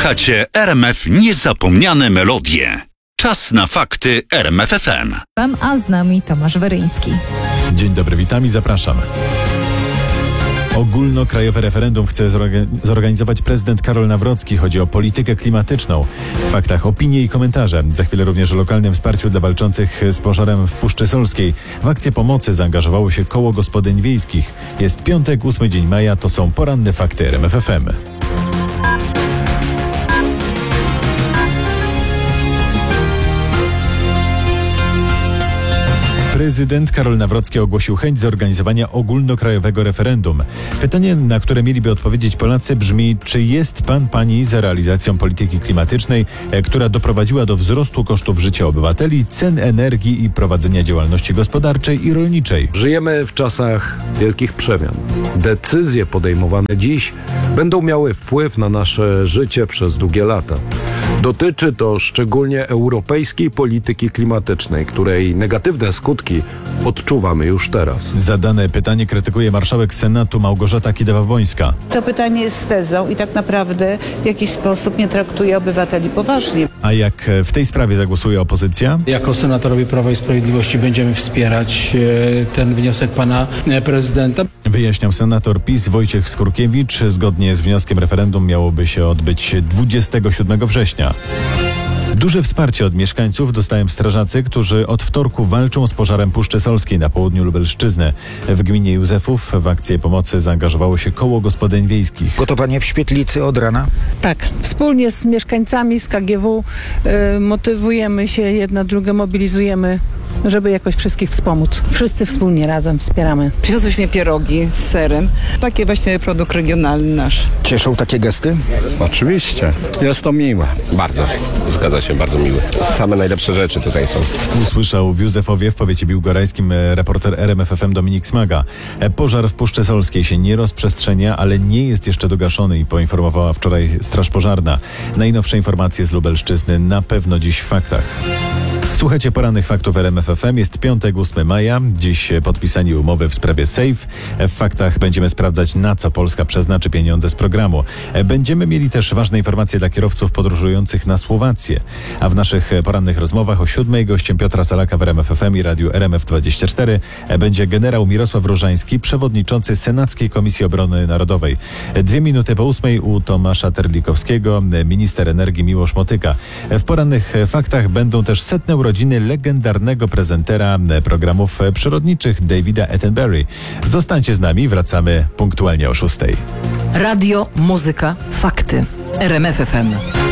Słuchacie RMF Niezapomniane Melodie. Czas na fakty RMF FM. A z nami Tomasz Weryński. Dzień dobry, witam i zapraszam. Ogólnokrajowe referendum chce zorganizować prezydent Karol Nawrocki. Chodzi o politykę klimatyczną. W faktach opinie i komentarze. Za chwilę również o lokalnym wsparciu dla walczących z pożarem w Puszczy Solskiej. W akcję pomocy zaangażowało się Koło Gospodyń Wiejskich. Jest piątek, 8 dzień maja. To są poranne fakty RMF FM. Prezydent Karol Nawrocki ogłosił chęć zorganizowania ogólnokrajowego referendum. Pytanie, na które mieliby odpowiedzieć Polacy, brzmi: czy jest pani za realizacją polityki klimatycznej, która doprowadziła do wzrostu kosztów życia obywateli, cen energii i prowadzenia działalności gospodarczej i rolniczej? Żyjemy w czasach wielkich przemian. Decyzje podejmowane dziś będą miały wpływ na nasze życie przez długie lata. Dotyczy to szczególnie europejskiej polityki klimatycznej, której negatywne skutki odczuwamy już teraz. Zadane pytanie krytykuje marszałek Senatu Małgorzata Kidawa-Błońska. To pytanie jest tezą i tak naprawdę w jakiś sposób nie traktuje obywateli poważnie. A jak w tej sprawie zagłosuje opozycja? Jako senatorowie Prawa i Sprawiedliwości będziemy wspierać ten wniosek pana prezydenta. Wyjaśniał senator PiS Wojciech Skurkiewicz. Zgodnie z wnioskiem referendum miałoby się odbyć 27 września. Duże wsparcie od mieszkańców dostałem strażacy, którzy od wtorku walczą z pożarem Puszczy Solskiej na południu Lubelszczyzny. W gminie Józefów w akcję pomocy zaangażowało się Koło Gospodyń Wiejskich. Gotowanie w świetlicy od rana? Tak, wspólnie z mieszkańcami, z KGW motywujemy się, jedna drugą mobilizujemy, żeby jakoś wszystkich wspomóc. Wszyscy wspólnie razem wspieramy. Przywiozłyśmy pierogi z serem. Taki właśnie produkt regionalny nasz. Cieszą takie gesty? Oczywiście. Jest to miłe. Bardzo. Zgadza się, bardzo miły. Same najlepsze rzeczy tutaj są. Usłyszał w Józefowie w powiecie biłgorajskim reporter RMF FM Dominik Smaga. Pożar w Puszczy Solskiej się nie rozprzestrzenia, ale nie jest jeszcze dogaszony i poinformowała wczoraj Straż Pożarna. Najnowsze informacje z Lubelszczyzny na pewno dziś w faktach. Słuchajcie porannych faktów RMF FM. Jest piątek, 8 maja. Dziś podpisanie umowy w sprawie SAFE. W faktach będziemy sprawdzać, na co Polska przeznaczy pieniądze z programu. Będziemy mieli też ważne informacje dla kierowców podróżujących na Słowację. A w naszych porannych rozmowach o 7 gościem Piotra Salaka w RMF FM i Radiu RMF24 będzie generał Mirosław Różański, przewodniczący Senackiej Komisji Obrony Narodowej. 2 minuty po 8 u Tomasza Terlikowskiego minister energii Miłosz Motyka. W porannych faktach będą też setne urodziny legendarnego prezentera programów przyrodniczych Davida Attenbury. Zostańcie z nami, wracamy punktualnie o 6. Radio, muzyka, fakty. RMF FM.